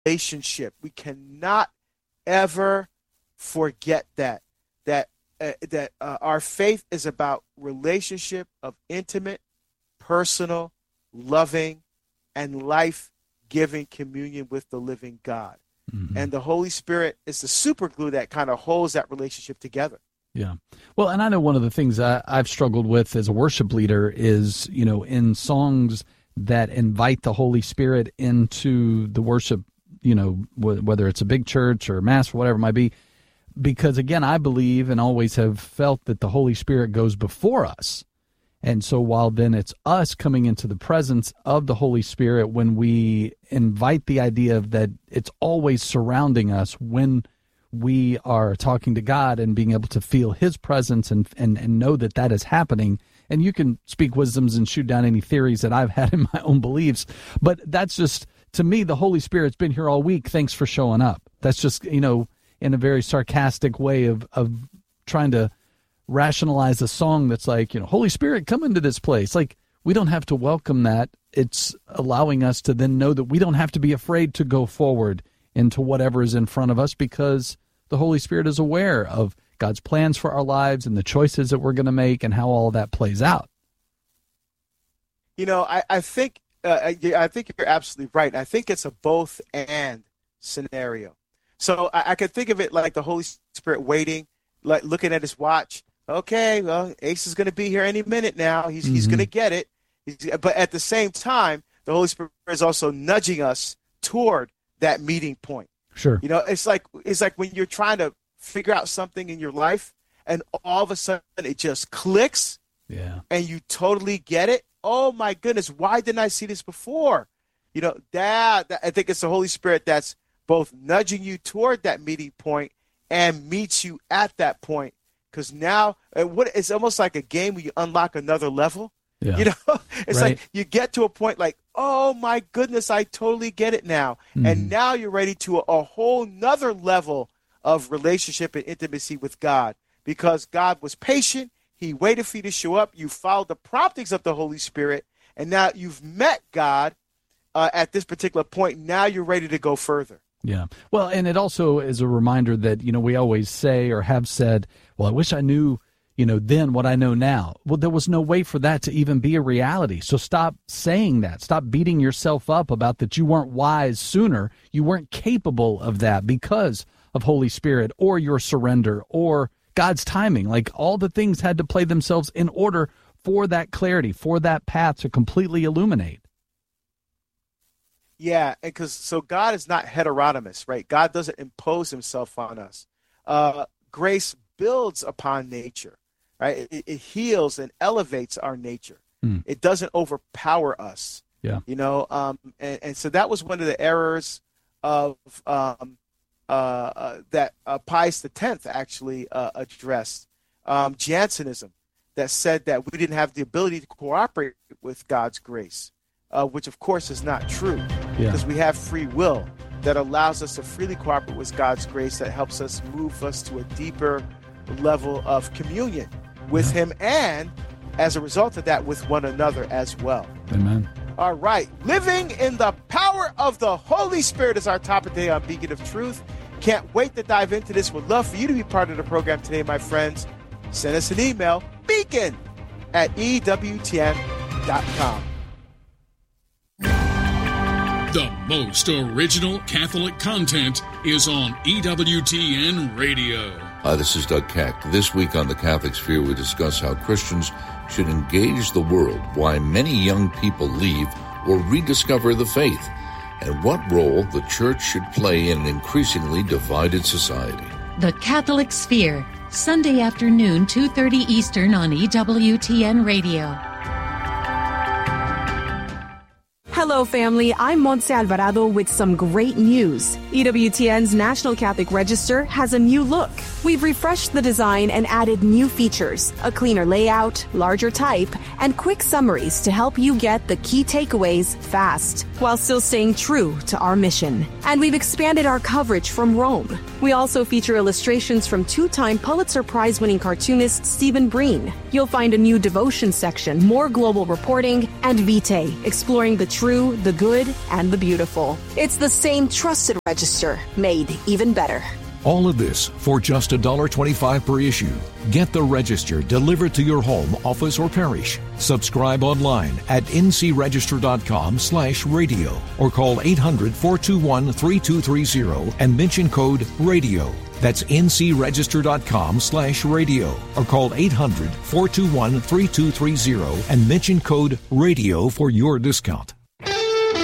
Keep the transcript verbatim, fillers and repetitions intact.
relationship. We cannot ever forget that, that, uh, that uh, our faith is about relationship of intimate, personal, loving, and life-giving communion with the living God. Mm-hmm. And the Holy Spirit is the super glue that kind of holds that relationship together. Yeah. Well, and I know one of the things I, I've struggled with as a worship leader is, you know, in songs that invite the Holy Spirit into the worship, you know, w- whether it's a big church or mass or whatever it might be, because, again, I believe and always have felt that the Holy Spirit goes before us. And so while then it's us coming into the presence of the Holy Spirit when we invite the idea of that it's always surrounding us when we are talking to God and being able to feel his presence and, and, and know that that is happening. And you can speak wisdoms and shoot down any theories that I've had in my own beliefs. But that's just, to me, the Holy Spirit's been here all week. Thanks for showing up. That's just, you know, in a very sarcastic way of, of trying to rationalize a song that's like, you know, Holy Spirit, come into this place. Like, we don't have to welcome that. It's allowing us to then know that we don't have to be afraid to go forward into whatever is in front of us because the Holy Spirit is aware of God's plans for our lives and the choices that we're going to make and how all that plays out. You know, I, I think uh, I, I think you're absolutely right. I think it's a both and scenario. So I, I could think of it like the Holy Spirit waiting, like looking at his watch. Okay, well, Ace is going to be here any minute now. He's mm-hmm. he's going to get it. He's, but at the same time, the Holy Spirit is also nudging us toward that meeting point. Sure. You know, it's like it's like when you're trying to figure out something in your life, and all of a sudden it just clicks. Yeah. And you totally get it. Oh my goodness, why didn't I see this before? You know, that, that I think it's the Holy Spirit that's both nudging you toward that meeting point and meets you at that point. Because now what it's almost like a game where you unlock another level. Yeah. You know, it's right. like you get to a point like, oh my goodness, I totally get it now. Mm-hmm. And now you're ready to a, a whole nother level of relationship and intimacy with God, because God was patient. He waited for you to show up. You followed the promptings of the Holy Spirit, and now you've met God uh, at this particular point. Now you're ready to go further. Yeah. Well, and it also is a reminder that, you know, we always say or have said, well, I wish I knew, you know, then what I know now. Well, there was no way for that to even be a reality. So stop saying that. Stop beating yourself up about that you weren't wise sooner. You weren't capable of that because of Holy Spirit or your surrender or God's timing. Like, all the things had to play themselves in order for that clarity, for that path to completely illuminate. Yeah, because so God is not heteronomous, right? God doesn't impose himself on us. Uh, grace builds upon nature, right? It, it heals and elevates our nature. Mm. It doesn't overpower us. Yeah, you know, um, and, and so that was one of the errors of um, uh, uh, that uh, Pius X actually uh, addressed, um, Jansenism, that said that we didn't have the ability to cooperate with God's grace. Uh, which, of course, is not true, because yeah. we have free will that allows us to freely cooperate with God's grace, that helps us move us to a deeper level of communion with yeah. him, and as a result of that, with one another as well. Amen. All right. Living in the power of the Holy Spirit is our topic today on Beacon of Truth. Can't wait to dive into this. Would love for you to be part of the program today, my friends. Send us an email, beacon at E W T N dot com. The most original Catholic content is on E W T N Radio. Hi, this is Doug Keck. This week on The Catholic Sphere, we discuss how Christians should engage the world, why many young people leave or rediscover the faith, and what role the Church should play in an increasingly divided society. The Catholic Sphere, Sunday afternoon, two thirty Eastern on E W T N Radio. Hello, family. I'm Montse Alvarado with some great news. E W T N's National Catholic Register has a new look. We've refreshed the design and added new features, a cleaner layout, larger type, and quick summaries to help you get the key takeaways fast, while still staying true to our mission. And we've expanded our coverage from Rome. We also feature illustrations from two-time Pulitzer Prize-winning cartoonist Stephen Breen. You'll find a new devotion section, more global reporting, and Vitae, exploring the true true, the good, and the beautiful. It's the same trusted register, made even better. All of this for just one dollar twenty-five per issue. Get the Register delivered to your home, office, or parish. Subscribe online at ncregister.com slash radio or call eight hundred, four two one, three two three zero and mention code RADIO. That's ncregister.com slash radio or call eight hundred, four two one, three two three zero and mention code RADIO for your discount.